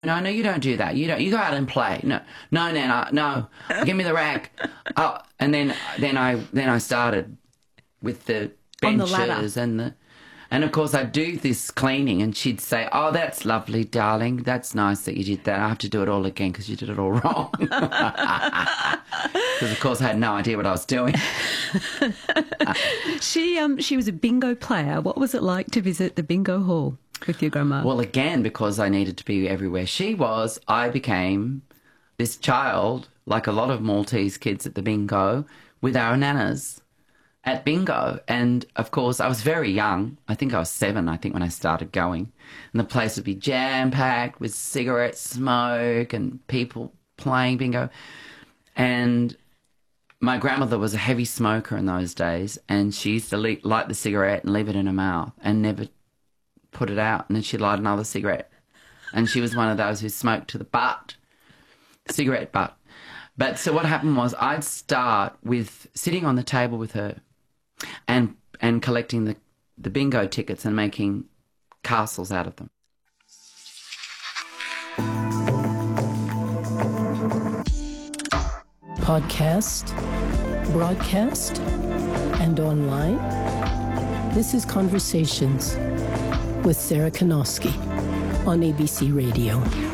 No, you don't do that. You go out and play. No, Nana, no. Give me the rag. Oh, and then I started with the On the benches ladder. and of course I'd do this cleaning and she'd say, "Oh, that's lovely, darling. That's nice that you did that. I have to do it all again because you did it all wrong." Because of course I had no idea what I was doing. She was a bingo player. What was it like to visit the bingo hall with your grandma? Well, again, because I needed to be everywhere she was, I became this child, like a lot of Maltese kids at the bingo, with our nanas at bingo. And, of course, I was very young. I think I was 7, when I started going. And the place would be jam-packed with cigarette smoke and people playing bingo. And my grandmother was a heavy smoker in those days, and she used to light the cigarette and leave it in her mouth and never put it out, and then she'd light another cigarette. And she was one of those who smoked to the butt, cigarette butt. But so what happened was I'd start with sitting on the table with her and collecting the bingo tickets and making castles out of them. Podcast, broadcast, and online. This is Conversations with Sarah Kanowski on ABC Radio.